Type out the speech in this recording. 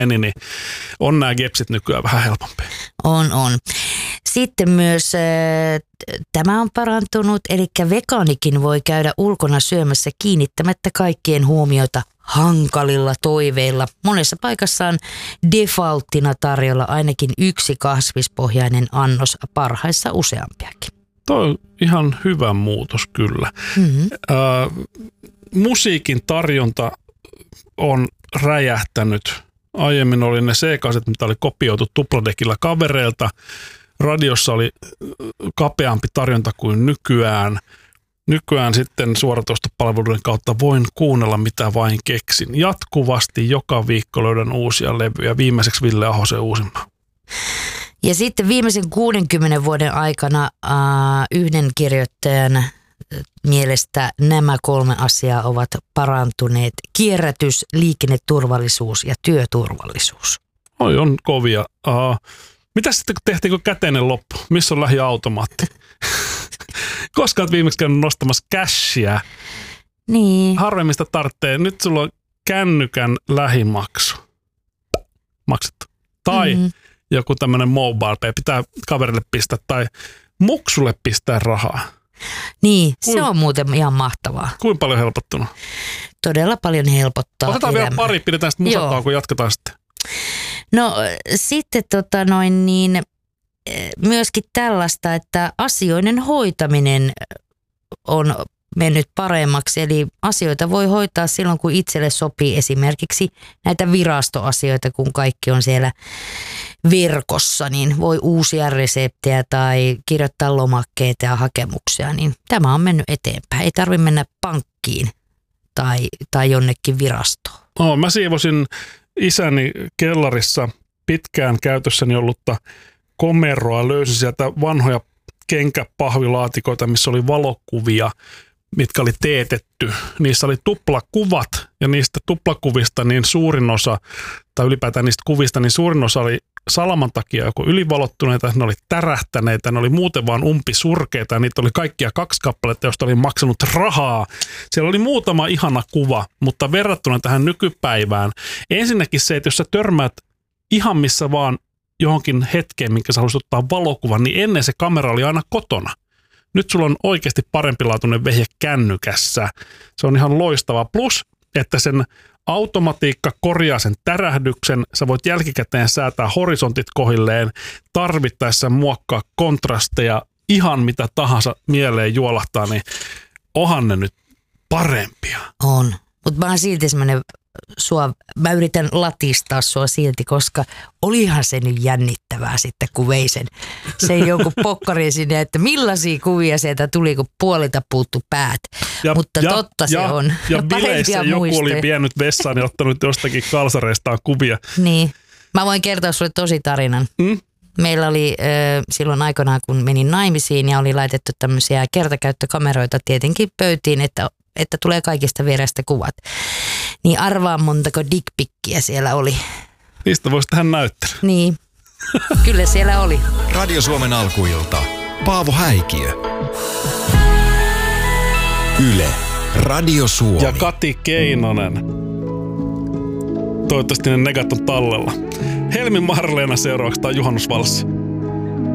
niin on nämä gepsit nykyään vähän helpompi. On. Sitten myös tämä on parantunut, eli vegaanikin voi käydä ulkona syömässä kiinnittämättä kaikkien huomiota hankalilla toiveilla. Monessa paikassa on defaulttina tarjolla ainakin yksi kasvispohjainen annos, parhaissa useampiakin. Toi on ihan hyvä muutos kyllä. Mm-hmm. Musiikin tarjonta on räjähtänyt. Aiemmin oli ne C-kaset, mitä oli kopioitu tupladekillä kavereilta. Radiossa oli kapeampi tarjonta kuin nykyään. Nykyään sitten suoratoistopalveluiden kautta voin kuunnella mitä vain keksin. Jatkuvasti joka viikko löydän uusia levyjä. Viimeiseksi Ville Ahosen uusimman. Ja sitten viimeisen 60 vuoden aikana yhden kirjoittajan mielestä nämä 3 asiaa ovat parantuneet. Kierrätys, liikenneturvallisuus ja työturvallisuus. Oi, on kovia. Mitä sitten kun tehtiin, kun käteinen loppu? Missä on lähiautomaatti? Koska olet viimeksi käynyt nostamassa cashia. Niin. Harvemmin sitä tarvitsee. Nyt sulla on kännykän lähimaksu maksettu. Tai joku tämmöinen mobile pay. Pitää kaverille pistää tai muksulle pistää rahaa. Niin, se on muuten ihan mahtavaa. Kuinka paljon helpottunut? Todella paljon helpottaa. Otetaan vielä pari, pidetään sitten musakaa, kun jatketaan sitten. No sitten myöskin tällaista, että asioiden hoitaminen on mennyt paremmaksi. Eli asioita voi hoitaa silloin, kun itselle sopii, esimerkiksi näitä virastoasioita, kun kaikki on siellä verkossa, niin voi uusia reseptejä tai kirjoittaa lomakkeita ja hakemuksia, niin tämä on mennyt eteenpäin. Ei tarvitse mennä pankkiin tai jonnekin virastoon. Mä siivosin isäni kellarissa pitkään käytössäni ollutta komeroa, löysin sieltä vanhoja kenkäpahvilaatikoita, missä oli valokuvia, mitkä oli teetetty. Niissä oli tuplakuvat ja niistä tuplakuvista niin suurin osa, tai ylipäätään niistä kuvista, niin suurin osa oli salaman takia joko ylivalottuneita, ne oli tärähtäneitä, ne oli muuten vaan umpisurkeita ja niitä oli kaikkia 2 kappaletta, joista oli maksanut rahaa. Siellä oli muutama ihana kuva, mutta verrattuna tähän nykypäivään, ensinnäkin se, että jos sä törmäät ihan missä vaan johonkin hetkeen, minkä sä haluaisit ottaa valokuvan, niin ennen se kamera oli aina kotona. Nyt sulla on oikeasti parempilaatuinen vehje kännykässä. Se on ihan loistava. Plus, että sen automatiikka korjaa sen tärähdyksen. Sä voit jälkikäteen säätää horisontit kohilleen, tarvittaessa muokkaa kontrasteja, ihan mitä tahansa mieleen juolahtaa, niin onhan ne nyt parempia. On, mutta mä oon silti semmoinen mä yritän latistaa sua silti, koska olihan se nyt jännittävää sitten, kun vei sen jonkun pokkarin sinne, että millaisia kuvia sieltä tuli, kun puolilta puuttu päät. Mutta totta se on. Ja bileissä joku oli vienyt vessaan ja ottanut jostakin kalsareistaan kuvia. Niin. Mä voin kertoa sulle tosi tarinan. Meillä oli silloin aikanaan, kun menin naimisiin ja oli laitettu tämmöisiä kertakäyttökameroita tietenkin pöytiin, että tulee kaikista vierestä kuvat. Niin arvaa montako dickpikkiä siellä oli. Niistä voisi tähän näyttää. Niin, kyllä siellä oli. Radio Suomen alkuilta. Paavo Häikiö. Yle. Radio Suomi. Ja Kati Keinonen. Toivottavasti ne negat on tallella. Helmi Marleena seuraavaksi, tämä on Juhannusvalssi.